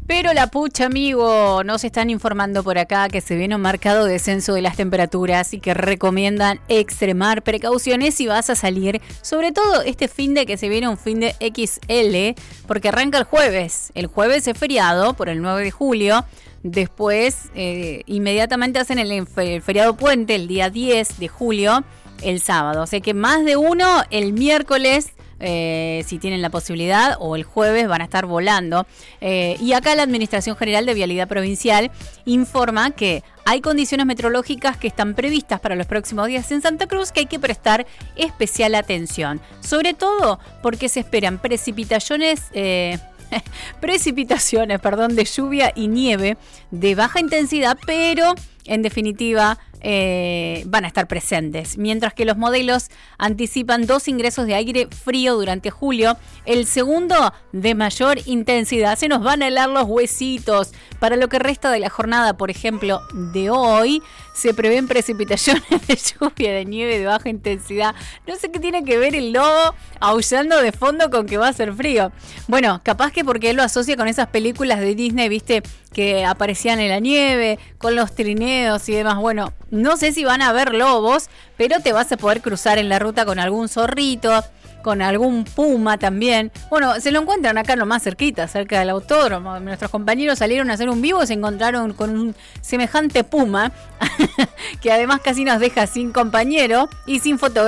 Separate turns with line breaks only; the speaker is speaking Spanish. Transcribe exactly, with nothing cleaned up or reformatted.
Pero la pucha, amigo, nos están informando por acá que se viene un marcado descenso de las temperaturas y que recomiendan extremar precauciones si vas a salir, sobre todo este fin de que se viene un fin de equis ele, porque arranca el jueves. El jueves es feriado por el nueve de julio. Después, eh, inmediatamente hacen el, el feriado puente, el día diez de julio, el sábado. O sea que más de uno el miércoles, eh, si tienen la posibilidad, o el jueves van a estar volando. Eh, y acá la Administración General de Vialidad Provincial informa que hay condiciones meteorológicas que están previstas para los próximos días en Santa Cruz que hay que prestar especial atención. Sobre todo porque se esperan precipitaciones... Eh, precipitaciones, perdón, de lluvia y nieve de baja intensidad, pero en definitiva eh, van a estar presentes. Mientras que los modelos anticipan dos ingresos de aire frío durante julio, el segundo de mayor intensidad. Se nos van a helar los huesitos. Para lo que resta de la jornada, por ejemplo, de hoy, se prevén precipitaciones de lluvia, de nieve de baja intensidad. No sé qué tiene que ver el lobo aullando de fondo con que va a ser frío. Bueno, capaz que porque él lo asocia con esas películas de Disney, viste, que aparecían en la nieve, con los trineos y demás. Bueno, no sé si van a haber lobos, pero te vas a poder cruzar en la ruta con algún zorrito, con algún puma también. Bueno, se lo encuentran acá lo más cerquita, cerca del autódromo. Nuestros compañeros salieron a hacer un vivo y se encontraron con un semejante puma, que además casi nos deja sin compañero y sin fotografía.